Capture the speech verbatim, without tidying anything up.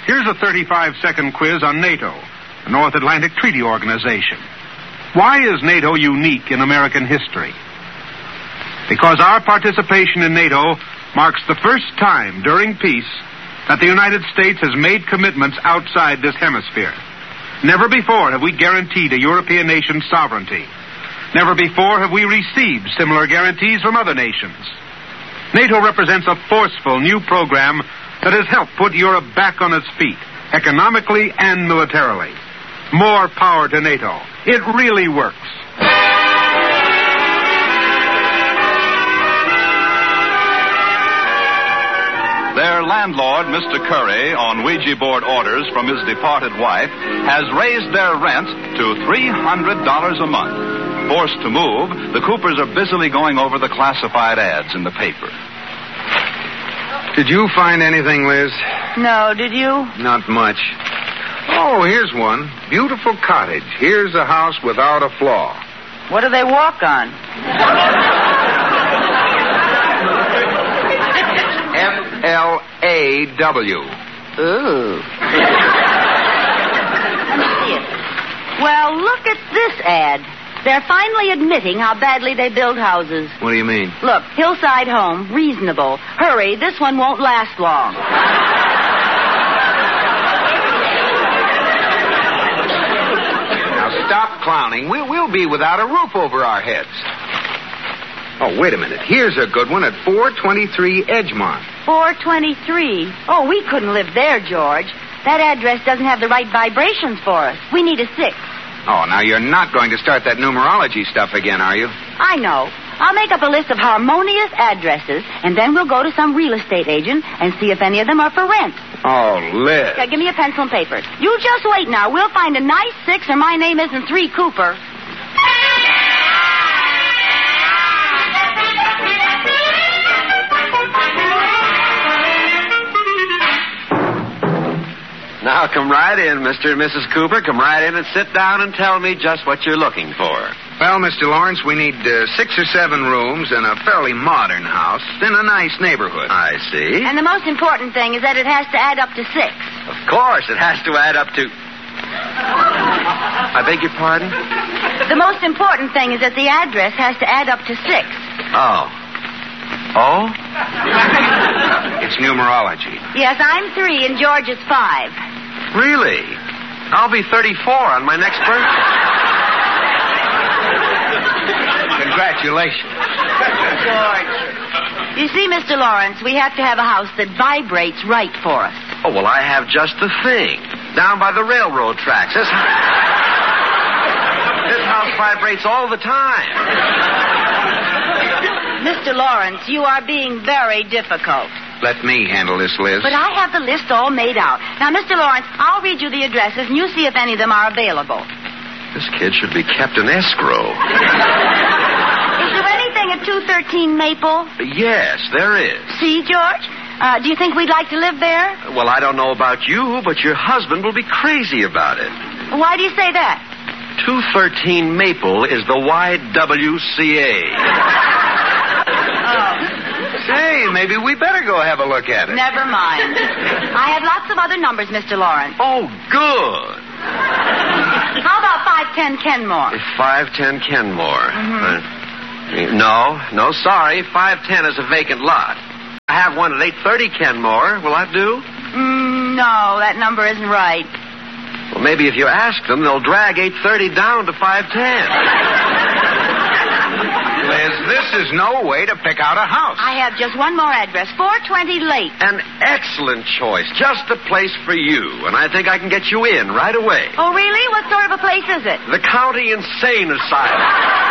Here's a thirty-five second quiz on NATO, the North Atlantic Treaty Organization. Why is NATO unique in American history? Because our participation in NATO marks the first time during peace that the United States has made commitments outside this hemisphere. Never before have we guaranteed a European nation's sovereignty. Never before have we received similar guarantees from other nations. NATO represents a forceful new program that has helped put Europe back on its feet, economically and militarily. More power to NATO. It really works. Their landlord, Mister Curry, on Ouija board orders from his departed wife, has raised their rent to three hundred dollars a month. Forced to move, the Coopers are busily going over the classified ads in the paper. Did you find anything, Liz? No, did you? Not much. Oh, here's one. Beautiful cottage. Here's a house without a flaw. What do they walk on? F L A W. Ooh. Let me see it. Well, look at this ad. They're finally admitting how badly they build houses. What do you mean? Look, hillside home, reasonable. Hurry, this one won't last long. Now stop clowning. We'll, we'll be without a roof over our heads. Oh, wait a minute. Here's a good one at four twenty-three Edgemont. four twenty-three? Oh, we couldn't live there, George. That address doesn't have the right vibrations for us. We need a six. Oh, now you're not going to start that numerology stuff again, are you? I know. I'll make up a list of harmonious addresses, and then we'll go to some real estate agent and see if any of them are for rent. Oh, Liz. Okay, give me a pencil and paper. You just wait now. We'll find a nice six, or my name isn't Three Cooper. Now, come right in, Mister and Missus Cooper. Come right in and sit down and tell me just what you're looking for. Well, Mister Lawrence, we need uh, six or seven rooms in a fairly modern house in a nice neighborhood. I see. And the most important thing is that it has to add up to six. Of course, it has to add up to... I beg your pardon? The most important thing is that the address has to add up to six. Oh. Oh? It's numerology. Yes, I'm three and George is five. Really? I'll be thirty-four on my next birthday. Congratulations. George. You see, Mister Lawrence, we have to have a house that vibrates right for us. Oh, well, I have just the thing. Down by the railroad tracks. This, this house vibrates all the time. Mister Lawrence, you are being very difficult. Let me handle this, Liz. But I have the list all made out. Now, Mister Lawrence, I'll read you the addresses, and you see if any of them are available. This kid should be kept in escrow. Is there anything at two thirteen Maple? Yes, there is. See, George? Uh, do you think we'd like to live there? Well, I don't know about you, but your husband will be crazy about it. Why do you say that? two thirteen Maple is the Y W C A. Oh. Say, maybe we better go have a look at it. Never mind. I have lots of other numbers, Mister Lawrence. Oh, good. How about five ten Kenmore? five ten Kenmore. Mm-hmm. Uh, no, no, sorry. five ten is a vacant lot. I have one at eight thirty Kenmore. Will that do? Mm, no, that number isn't right. Well, maybe if you ask them, they'll drag eight thirty down to five ten. Liz, this is no way to pick out a house. I have just one more address, four twenty Lake. An excellent choice. Just the place for you. And I think I can get you in right away. Oh, really? What sort of a place is it? The County Insane Asylum.